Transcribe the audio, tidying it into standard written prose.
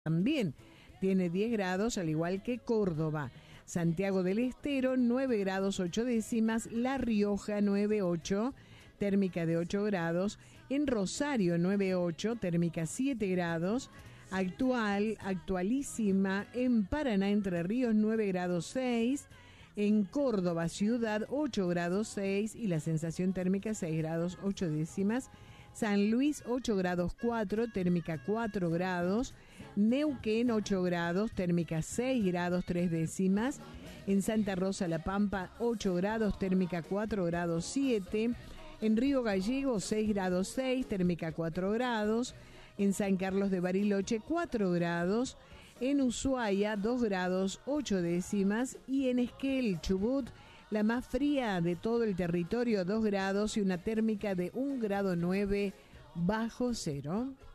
también tiene 10 grados, al igual que Córdoba. Santiago del Estero, 9 grados 8 décimas. La Rioja, 9,8, térmica de 8 grados. En Rosario, 9,8, térmica 7 grados. Actualísima en Paraná, Entre Ríos, 9 grados 6. En Córdoba, ciudad, 8 grados 6 y la sensación térmica 6 grados 8 décimas. San Luis, 8 grados 4, térmica 4 grados. Neuquén, 8 grados, térmica 6 grados 3 décimas. En Santa Rosa, La Pampa, 8 grados, térmica 4 grados 7. En Río Gallegos, 6 grados 6, térmica 4 grados. En San Carlos de Bariloche, 4 grados. En Ushuaia, 2 grados 8 décimas. Y en Esquel, Chubut, la más fría de todo el territorio, 2 grados y una térmica de 1 grado 9 bajo cero.